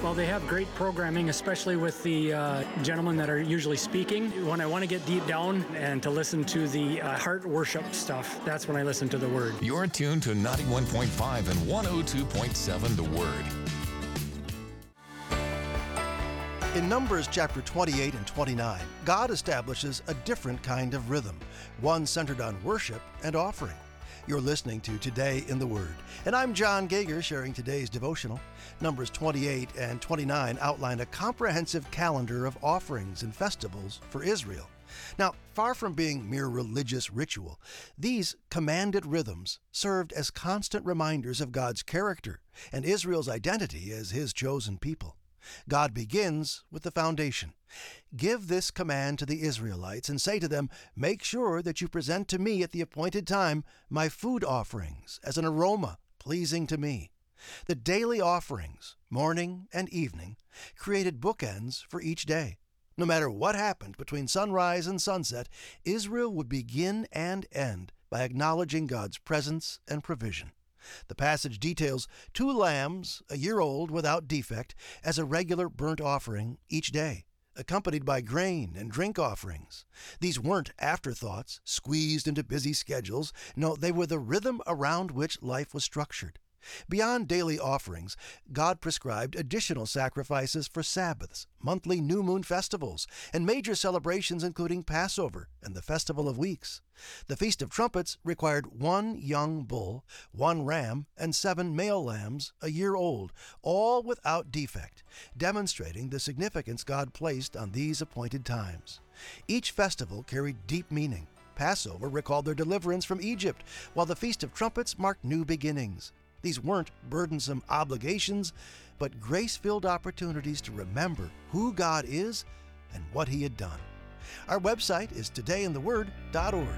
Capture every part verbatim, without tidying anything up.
Well, they have great programming, especially with the uh, gentlemen that are usually speaking. When I want to get deep down and to listen to the uh, heart worship stuff, that's when I listen to the Word. You're tuned to ninety-one point five and one oh two point seven The Word. In Numbers chapter twenty-eight and twenty-nine, God establishes a different kind of rhythm, one centered on worship and offering. You're listening to Today in the Word, and I'm John Gager sharing today's devotional. Numbers twenty-eight and twenty-nine outline a comprehensive calendar of offerings and festivals for Israel. Now, far from being mere religious ritual, these commanded rhythms served as constant reminders of God's character and Israel's identity as His chosen people. God begins with the foundation. Give this command to the Israelites and say to them, make sure that you present to me at the appointed time my food offerings as an aroma pleasing to me. The daily offerings, morning and evening, created bookends for each day. No matter what happened between sunrise and sunset, Israel would begin and end by acknowledging God's presence and provision. The passage details two lambs, a year old without defect, as a regular burnt offering each day, accompanied by grain and drink offerings. These weren't afterthoughts, squeezed into busy schedules. No, they were the rhythm around which life was structured. Beyond daily offerings, God prescribed additional sacrifices for Sabbaths, monthly new moon festivals, and major celebrations including Passover and the Festival of Weeks. The Feast of Trumpets required one young bull, one ram, and seven male lambs a year old, all without defect, demonstrating the significance God placed on these appointed times. Each festival carried deep meaning. Passover recalled their deliverance from Egypt, while the Feast of Trumpets marked new beginnings. These weren't burdensome obligations, but grace-filled opportunities to remember who God is and what He had done. Our website is today in the word dot org.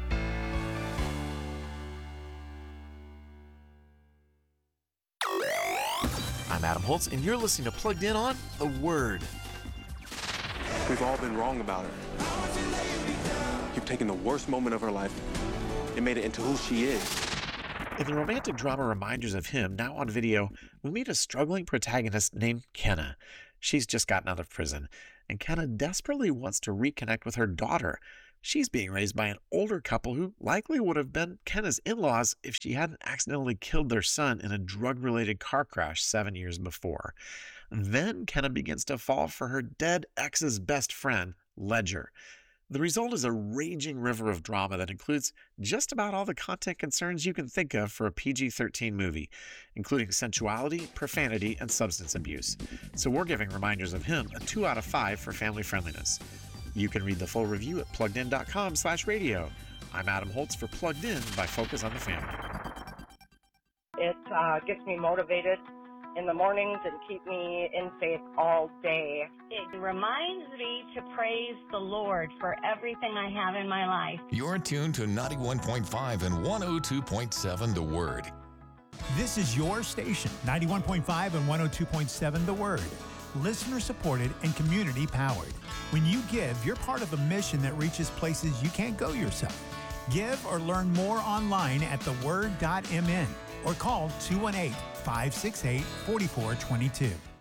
I'm Adam Holtz, and you're listening to Plugged In on The Word. We've all been wrong about her. You've taken the worst moment of her life and made it into who she is. In the romantic drama Reminders of Him, now on video, we meet a struggling protagonist named Kenna. She's just gotten out of prison, and Kenna desperately wants to reconnect with her daughter. She's being raised by an older couple who likely would have been Kenna's in-laws if she hadn't accidentally killed their son in a drug-related car crash seven years before. Then Kenna begins to fall for her dead ex's best friend, Ledger. The result is a raging river of drama that includes just about all the content concerns you can think of for a P G thirteen movie, including sensuality, profanity, and substance abuse. So we're giving Reminders of Him a two out of five for family friendliness. You can read the full review at pluggedin.com slash radio. I'm Adam Holtz for Plugged In by Focus on the Family. It uh, gets me motivated in the mornings and keep me in faith all day. It reminds me to praise the Lord for everything I have in my life. You're tuned to ninety-one point five and one oh two point seven The Word. This is your station, ninety-one point five and one oh two point seven The Word. Listener-supported and community-powered. When you give, you're part of a mission that reaches places you can't go yourself. Give or learn more online at the word dot m n or call two one eight, five six eight, four four two two.